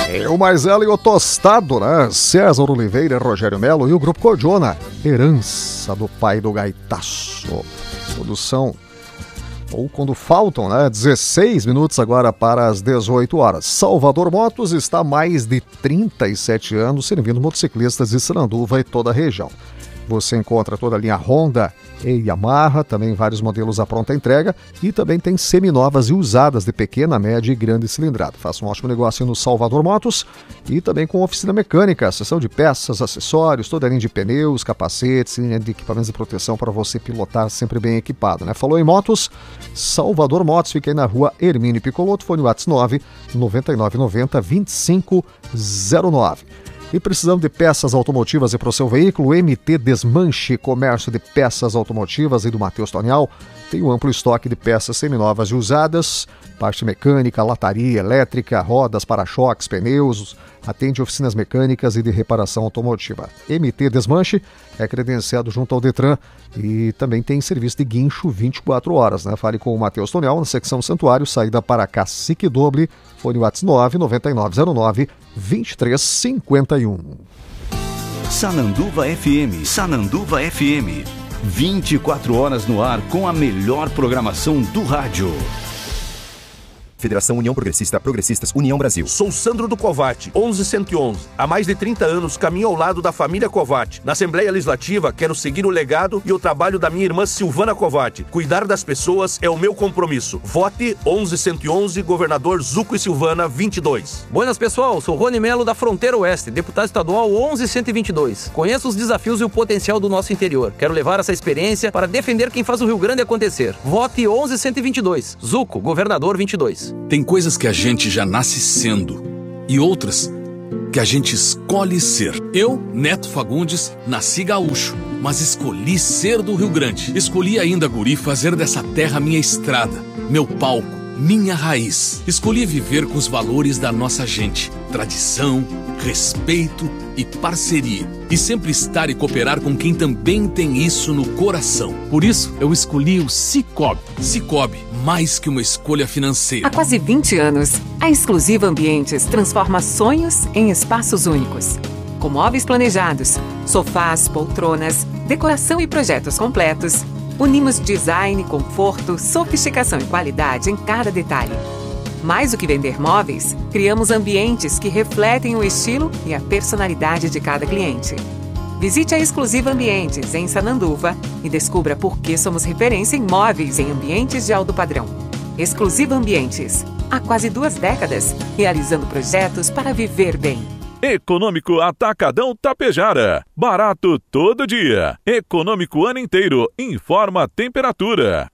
O Maisela e o Tostado, né? César Oliveira, Rogério Melo e o Grupo Cordiona. Herança do pai do gaitaço. Produção, ou quando faltam, né? 16 minutos agora para as 18 horas. Salvador Motos está há mais de 37 anos servindo motociclistas de Sananduva e toda a região. Você encontra toda a linha Honda e Yamaha, também vários modelos à pronta entrega e também tem seminovas e usadas de pequena, média e grande cilindrada. Faça um ótimo negócio no Salvador Motos e também com oficina mecânica, seção de peças, acessórios, toda a linha de pneus, capacetes, linha de equipamentos de proteção para você pilotar sempre bem equipado, né? Falou em motos, Salvador Motos, fica aí na rua Hermínio Picoloto, fone WhatsApp 99990-2509. E precisando de peças automotivas para o seu veículo, MT Desmanche, comércio de peças automotivas e do Matheus Tonial, tem um amplo estoque de peças seminovas e usadas, parte mecânica, lataria, elétrica, rodas, para-choques, pneus, atende oficinas mecânicas e de reparação automotiva. MT Desmanche é credenciado junto ao Detran e também tem serviço de guincho 24 horas, né? Fale com o Matheus Tonial na secção Santuário, saída para Cacique Doble, fone WhatsApp 99909-2351. Sananduva FM, Sananduva FM. 24 horas no ar com a melhor programação do rádio. Federação União Progressista, Progressistas, União Brasil. Sou Sandro do Covate, 11111. Há mais de 30 anos caminho ao lado da família Covate. Na Assembleia Legislativa, quero seguir o legado e o trabalho da minha irmã Silvana Covate. Cuidar das pessoas é o meu compromisso. Vote 11111, governador Zuco e Silvana, 22. Buenas, pessoal. Sou Rony Melo da Fronteira Oeste, deputado estadual 11122. Conheço os desafios e o potencial do nosso interior. Quero levar essa experiência para defender quem faz o Rio Grande acontecer. Vote 11122. Zuco, governador 22. Tem coisas que a gente já nasce sendo e outras que a gente escolhe ser. Eu, Neto Fagundes, nasci gaúcho, mas escolhi ser do Rio Grande. Escolhi ainda, guri, fazer dessa terra minha estrada, meu palco, minha raiz. Escolhi viver com os valores da nossa gente, tradição, respeito e parceria. E sempre estar e cooperar com quem também tem isso no coração. Por isso, eu escolhi o Cicobi. Cicobi, mais que uma escolha financeira. Há quase 20 anos, a Exclusiva Ambientes transforma sonhos em espaços únicos. Com móveis planejados, sofás, poltronas, decoração e projetos completos, unimos design, conforto, sofisticação e qualidade em cada detalhe. Mais do que vender móveis, criamos ambientes que refletem o estilo e a personalidade de cada cliente. Visite a Exclusiva Ambientes em Sananduva e descubra por que somos referência em móveis em ambientes de alto padrão. Exclusiva Ambientes, há quase 2 décadas, realizando projetos para viver bem. Econômico Atacadão Tapejara. Barato todo dia. Econômico ano inteiro. Informa a temperatura.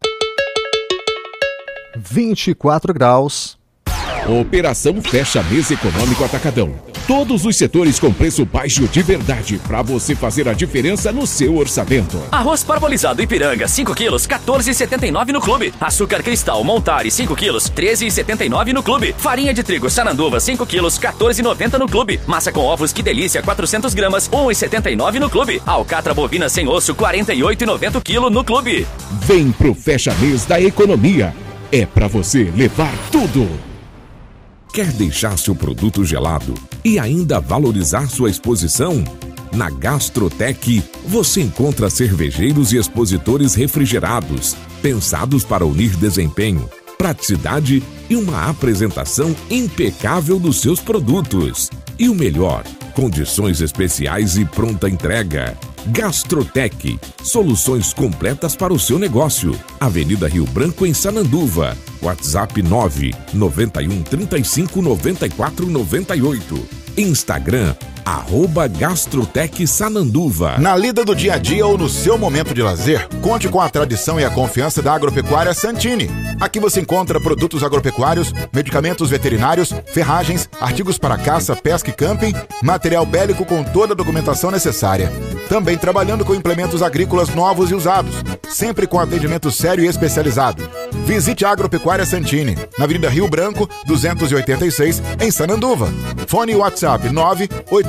24 graus. Operação Fecha Mês Econômico Atacadão. Todos os setores com preço baixo de verdade, para você fazer a diferença no seu orçamento. Arroz parbolizado Ipiranga, 5 quilos, 14,79 no clube. Açúcar Cristal Montari, 5 quilos, 13,79 no clube. Farinha de trigo Sananduva, 5 quilos, 14,90 no clube. Massa com ovos Que Delícia, 400 gramas, 1,79 no clube. Alcatra bovina sem osso, 48,90 quilo no clube. Vem pro Fecha Mês da Economia. É pra você levar tudo. Quer deixar seu produto gelado e ainda valorizar sua exposição? Na Gastrotec, você encontra cervejeiros e expositores refrigerados, pensados para unir desempenho, praticidade e uma apresentação impecável dos seus produtos. E o melhor, condições especiais e pronta entrega. Gastrotec, soluções completas para o seu negócio. Avenida Rio Branco, em Sananduva. WhatsApp 991 35 94 98. Instagram, @Gastrotec Sananduva. Na lida do dia a dia ou no seu momento de lazer, conte com a tradição e a confiança da Agropecuária Santini. Aqui você encontra produtos agropecuários, medicamentos veterinários, ferragens, artigos para caça, pesca e camping, material bélico com toda a documentação necessária. Também trabalhando com implementos agrícolas novos e usados, sempre com atendimento sério e especializado. Visite a Agropecuária Santini, na Avenida Rio Branco, 286, em Sananduva. Fone WhatsApp 984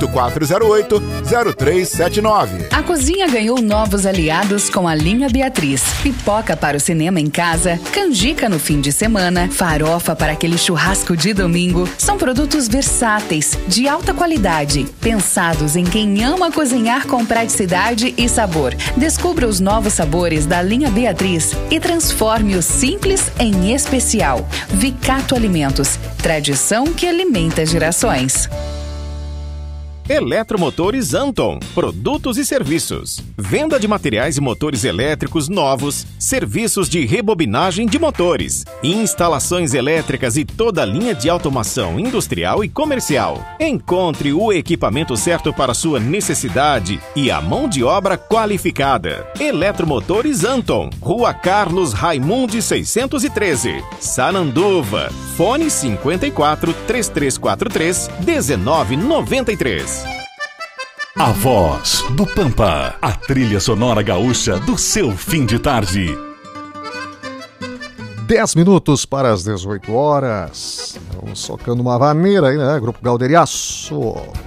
8408-0379. A cozinha ganhou novos aliados com a linha Beatriz. Pipoca para o cinema em casa, canjica no fim de semana, farofa para aquele churrasco de domingo. São produtos versáteis, de alta qualidade, pensados em quem ama cozinhar com praticidade e sabor. Descubra os novos sabores da linha Beatriz e transforme o simples em especial. Vicato Alimentos, tradição que alimenta gerações. Eletromotores Anton, produtos e serviços. Venda de materiais e motores elétricos novos, serviços de rebobinagem de motores, instalações elétricas e toda a linha de automação industrial e comercial. Encontre o equipamento certo para sua necessidade e a mão de obra qualificada. Eletromotores Anton, Rua Carlos Raimundi 613, Sananduva. Fone 54 3343 1993. A Voz do Pampa, a trilha sonora gaúcha do seu fim de tarde. 10 minutos para as 18 horas. Vamos socando uma vaneira aí, né? Grupo Galderiaço.